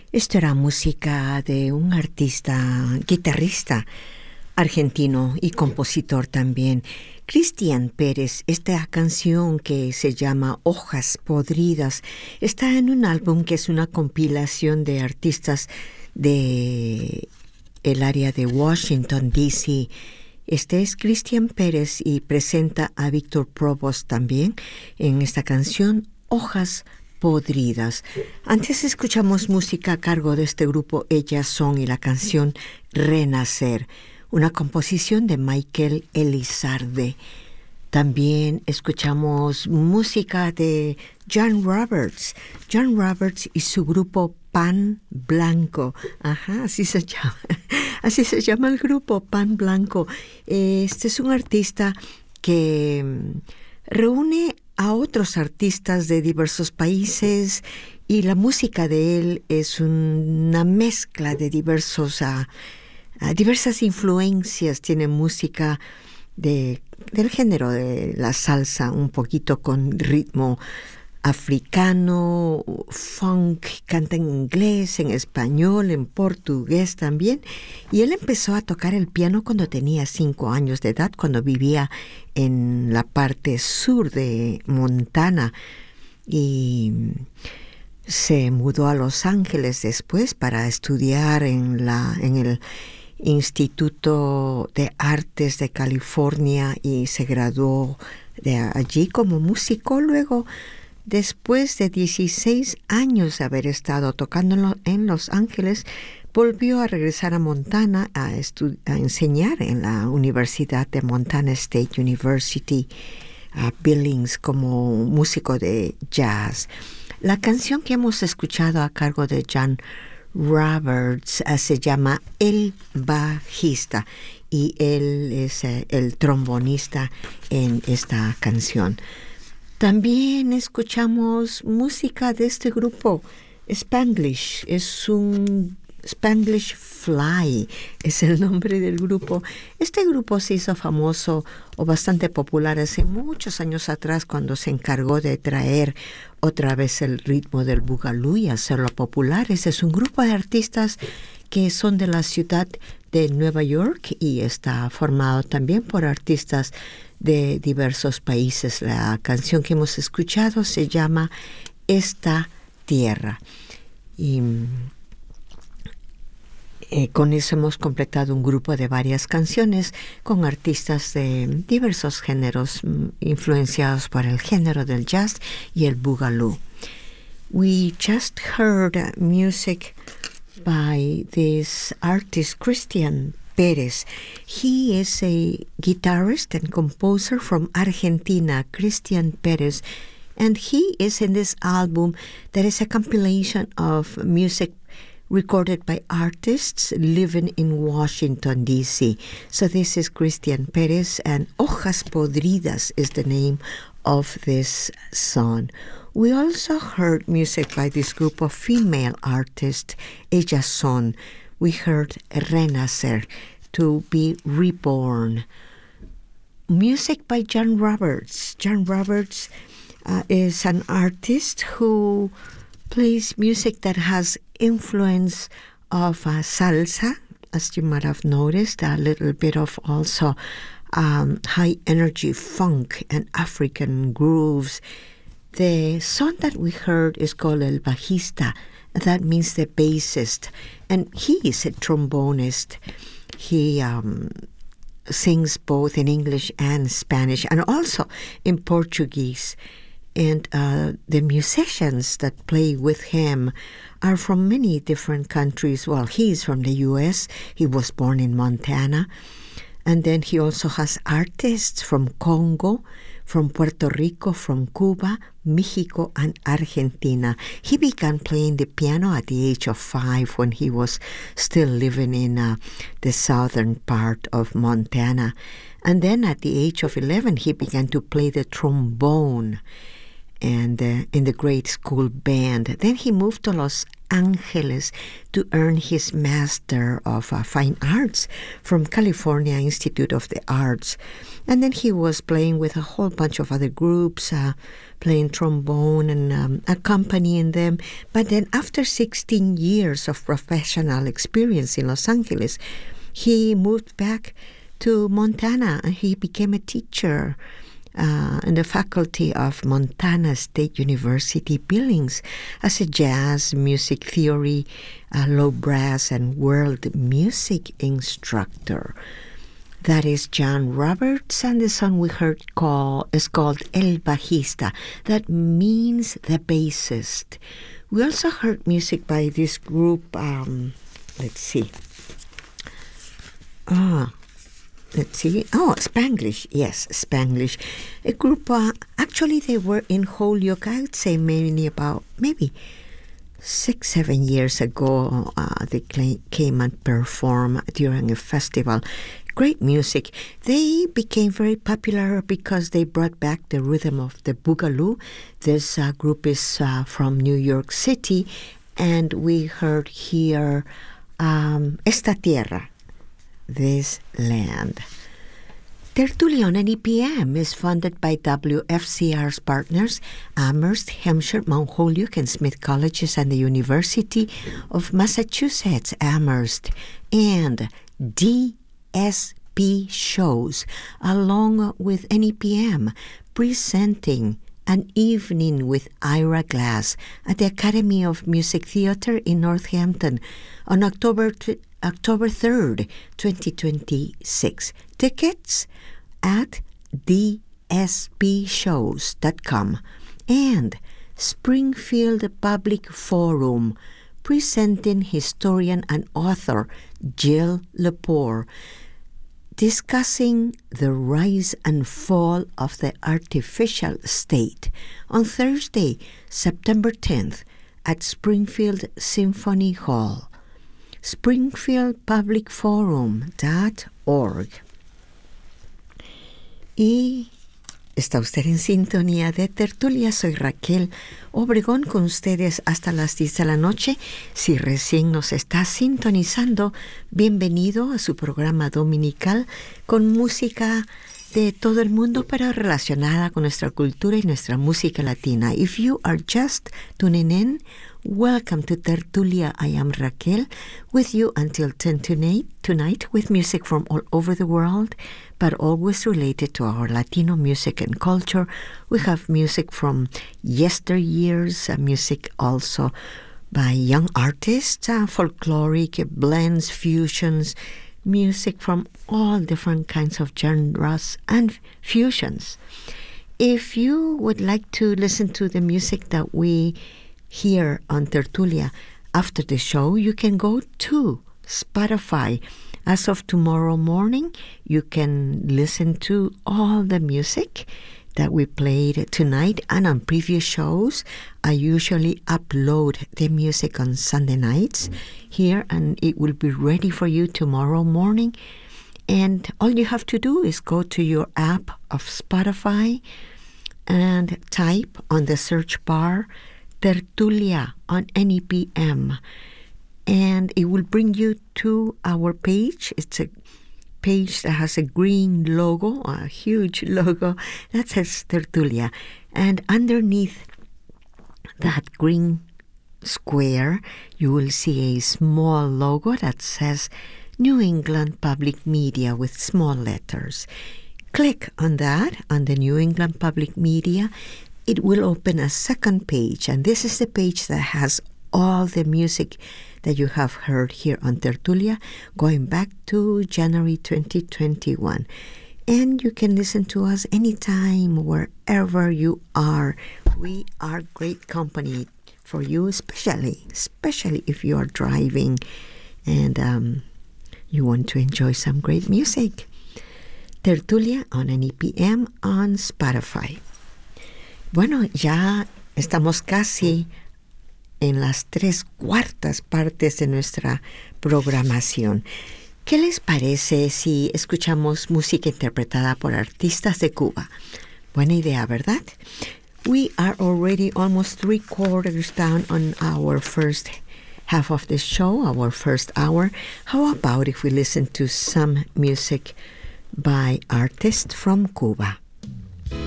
Esto era música de un artista, guitarrista argentino y compositor también, Cristian Pérez. Esta canción que se llama Hojas Podridas está en un álbum que es una compilación de artistas de el área de Washington, D.C. Este es Cristian Pérez y presenta a Víctor Provost también en esta canción Hojas Podridas. Antes escuchamos música a cargo de este grupo Ellas Son y la canción Renacer, una composición de Michael Elizarde. También escuchamos música de John Roberts y su grupo Pan Blanco. Ajá, así se llama. Así se llama el grupo, Pan Blanco. Este es un artista que reúne a otros artistas de diversos países y la música de él es una mezcla de diversas influencias. Tiene música del género de la salsa, un poquito con ritmo africano, funk, canta en inglés, en español, en portugués también. Y él empezó a tocar el piano cuando tenía 5 años de edad, cuando vivía en la parte sur de Montana. Y se mudó a Los Ángeles después para estudiar en el Instituto de Artes de California y se graduó de allí como músico. Luego, después de 16 años de haber estado tocando en Los Ángeles, volvió a regresar a Montana a enseñar en la Universidad de Montana State University, a Billings, como músico de jazz. La canción que hemos escuchado a cargo de John Roberts se llama El Bajista y él es el trombonista en esta canción. También escuchamos música de este grupo, Spanglish. Es un Spanglish Fly, es el nombre del grupo. Este grupo se hizo famoso o bastante popular hace muchos años atrás cuando se encargó de traer otra vez el ritmo del boogaloo y hacerlo popular. Ese es un grupo de artistas que son de la ciudad de Nueva York y está formado también por artistas de diversos países. La canción que hemos escuchado se llama Esta Tierra. Y con eso hemos completado un grupo de varias canciones con artistas de diversos géneros influenciados por el género del jazz y el boogaloo. We just heard music by this artist Cristian Pérez. He is a guitarist and composer from Argentina, Cristian Pérez, and he is in this album that is a compilation of music recorded by artists living in Washington, D.C. So this is Cristian Pérez, and Hojas Podridas is the name of this song. We also heard music by this group of female artists, Ellas Son. We heard Renacer, to be reborn. Music by John Roberts. John Roberts is an artist who plays music that has influence of salsa, as you might have noticed, a little bit of also high energy funk and African grooves. The song that we heard is called El Bajista. That means the bassist, and he is a trombonist. He sings both in English and Spanish, and also in Portuguese. And the musicians that play with him are from many different countries. Well, he's from the U.S. He was born in Montana. And then he also has artists from Congo, from Puerto Rico, from Cuba, Mexico, and Argentina. He began playing the piano at the age of 5 when he was still living in the southern part of Montana. And then at the age of 11, he began to play the trombone and in the grade school band. Then he moved to Los Angeles to earn his Master of Fine Arts from California Institute of the Arts. And then he was playing with a whole bunch of other groups, playing trombone and accompanying them. But then after 16 years of professional experience in Los Angeles, he moved back to Montana and he became a teacher in the faculty of Montana State University Billings as a jazz, music theory, low brass, and world music instructor. That is John Roberts, and the song we heard is called El Bajista. That means the bassist. We also heard music by this group, let's see. Spanglish. Yes, Spanglish. A group, actually they were in Holyoke, I would say maybe 6-7 years ago. They came and performed during a festival. Great music. They became very popular because they brought back the rhythm of the boogaloo. This group is from New York City, and we heard here Esta Tierra, this land. Tertulia on NEPM is funded by WFCR's partners, Amherst, Hampshire, Mount Holyoke, and Smith Colleges, and the University of Massachusetts, Amherst, and DSP Shows, along with NEPM, presenting An Evening with Ira Glass at the Academy of Music Theater in Northampton on October 3rd, 2026. Tickets at dspshows.com. And Springfield Public Forum, presenting historian and author Jill Lepore, discussing the rise and fall of the artificial state on Thursday, September 10th at Springfield Symphony Hall. springfieldpublicforum.org. Y está usted en sintonía de Tertulia. Soy Raquel Obregón con ustedes hasta las 10 de la noche. Si recién nos está sintonizando, bienvenido a su programa dominical con música de todo el mundo, pero relacionada con nuestra cultura y nuestra música latina. If you are just tuning in, welcome to Tertulia. I am Raquel, with you until 10 tonight with music from all over the world, but always related to our Latino music and culture. We have music from yesteryears, music also by young artists, folkloric blends, fusions, music from all different kinds of genres and fusions. If you would like to listen to the music that we hear on Tertulia after the show, you can go to Spotify. As of tomorrow morning, you can listen to all the music that we played tonight and on previous shows. I usually upload the music on Sunday nights here, and it will be ready for you tomorrow morning. And all you have to do is go to your app of Spotify and type on the search bar Tertulia on NEPM, and it will bring you to our page. It's a page that has a green logo, a huge logo that says Tertulia, and underneath that green square you will see a small logo that says New England Public Media with small letters. Click on that, on the New England Public Media. It will open a second page, and this is the page that has all the music that you have heard here on Tertulia going back to January 2021. And you can listen to us anytime, wherever you are. We are great company for you, especially if you are driving and you want to enjoy some great music. Tertulia on NEPM on Spotify. Bueno, ya estamos casi en las 3/4 partes de nuestra programación. ¿Qué les parece si escuchamos música interpretada por artistas de Cuba? Buena idea, ¿verdad? We are already almost 3/4 down on our first half of the show, our first hour, how about if we listen to some music by artists from Cuba?